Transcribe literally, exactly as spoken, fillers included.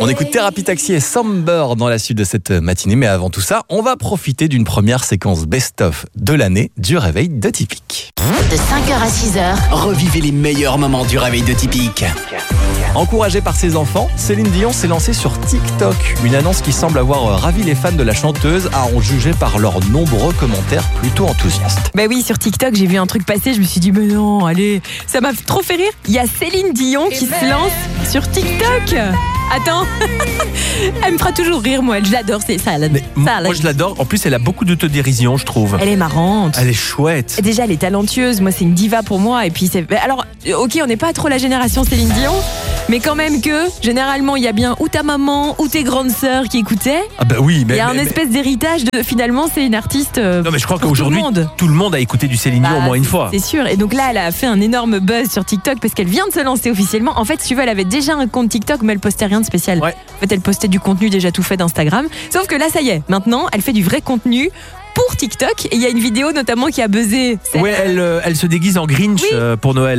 On écoute Thérapie Taxi et Somber dans la suite de cette matinée. Mais avant tout ça, on va profiter d'une première séquence best-of de l'année du réveil de Tipeee. De cinq heures à six heures, revivez les meilleurs moments du réveil de Tipeee. Encouragée par ses enfants, Céline Dion s'est lancée sur TikTok. Une annonce qui semble avoir ravi les fans de la chanteuse, à en juger par leurs nombreux commentaires plutôt enthousiastes. Bah oui, sur TikTok, j'ai vu un truc passer, je me suis dit, mais non, allez, ça m'a trop fait rire. Il y a Céline Dion qui se lance sur TikTok. Attends, elle me fera toujours rire, moi, je l'adore, c'est ça. Mais ça moi, je l'adore. En plus, elle a beaucoup d'autodérision, je trouve. Elle est marrante. Elle est chouette. Déjà, elle est talentueuse. Moi, c'est une diva pour moi. Et puis, c'est. Alors, ok, on n'est pas trop la génération Céline Dion, mais quand même que généralement, il y a bien ou ta maman ou tes grandes sœurs qui écoutaient. Ah bah oui, mais il y a mais, un mais... espèce d'héritage de. Finalement, c'est une artiste. Euh, non, mais je crois pour qu'aujourd'hui, tout le monde. tout le monde a écouté du Céline Dion Bah, au moins une fois. C'est sûr. Et donc là, elle a fait un énorme buzz sur TikTok parce qu'elle vient de se lancer officiellement. En fait, si tu veux, elle avait déjà un compte TikTok, mais elle postait rien de spécial. Ouais. En fait, elle postait du contenu déjà tout fait d'Instagram. Sauf que là, ça y est. Maintenant, elle fait du vrai contenu pour TikTok. Et il y a une vidéo notamment qui a buzzé. Ouais, elle, euh, elle se déguise en Grinch Oui. euh, pour Noël.